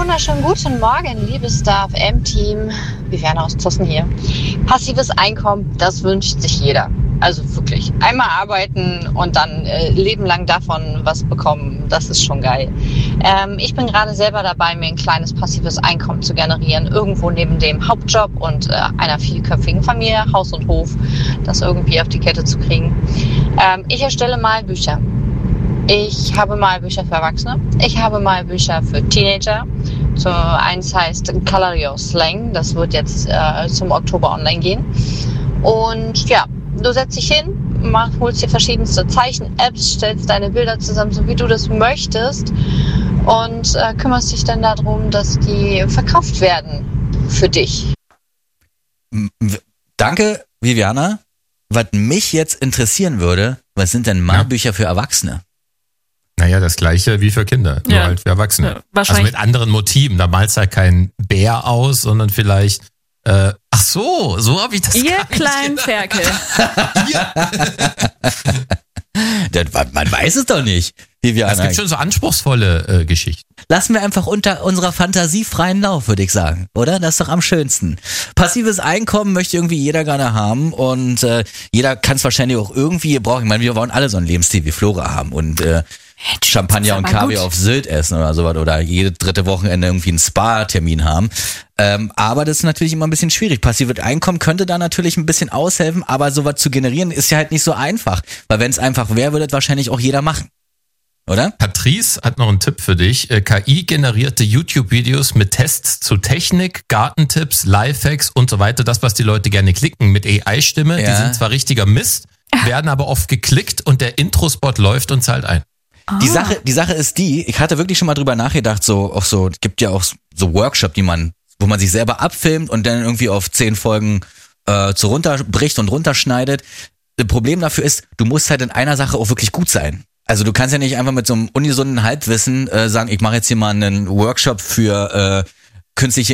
wunderschönen guten Morgen, liebes Star FM-Team. Viviane aus Zossen hier. Passives Einkommen, das wünscht sich jeder. Also wirklich. Einmal arbeiten und dann Leben lang davon was bekommen, das ist schon geil. Ich bin gerade selber dabei, mir ein kleines passives Einkommen zu generieren. Irgendwo neben dem Hauptjob und einer vielköpfigen Familie, Haus und Hof, das irgendwie auf die Kette zu kriegen. Ich erstelle Malbücher. Ich habe Malbücher für Erwachsene. Ich habe Malbücher für Teenager. So eins heißt Color Your Slang. Das wird jetzt zum Oktober online gehen. Und ja, du setzt dich hin, holst dir verschiedenste Zeichen-Apps, stellst deine Bilder zusammen, so wie du das möchtest und kümmerst dich dann darum, dass die verkauft werden für dich. Danke, Viviana. Was mich jetzt interessieren würde, was sind denn Malbücher für Erwachsene? Naja, das gleiche wie für Kinder, nur halt für Erwachsene. Ja, wahrscheinlich. Also mit anderen Motiven. Da malst du halt kein Bär aus, sondern vielleicht ach so habe ich das Ihr gar nicht kleinen gedacht. Ferkel. Man weiß es doch nicht, Viviana. Es gibt schon so anspruchsvolle Geschichten. Lassen wir einfach unter unserer Fantasie freien Lauf, würde ich sagen, oder? Das ist doch am schönsten. Passives Einkommen möchte irgendwie jeder gerne haben und jeder kann es wahrscheinlich auch irgendwie brauchen. Ich meine, wir wollen alle so einen Lebensstil wie Flora haben und Champagner und Kaviar auf Sylt essen oder sowas oder jede dritte Wochenende irgendwie einen Spa-Termin haben. Aber das ist natürlich immer ein bisschen schwierig. Passives Einkommen könnte da natürlich ein bisschen aushelfen, aber sowas zu generieren ist ja halt nicht so einfach. Weil wenn es einfach wäre, würde es wahrscheinlich auch jeder machen. Oder? Patrice hat noch einen Tipp für dich. KI-generierte YouTube-Videos mit Tests zu Technik, Gartentipps, Lifehacks und so weiter. Das, was die Leute gerne klicken mit AI-Stimme. Ja. Die sind zwar richtiger Mist, werden aber oft geklickt und der Intro-Spot läuft und zahlt ein. Die Sache ist die, ich hatte wirklich schon mal drüber nachgedacht, es gibt ja auch so Workshop, wo man sich selber abfilmt und dann irgendwie auf 10 Folgen so runterbricht und runterschneidet. Das Problem dafür ist, du musst halt in einer Sache auch wirklich gut sein. Also du kannst ja nicht einfach mit so einem ungesunden Halbwissen sagen, ich mache jetzt hier mal einen Workshop für künstliche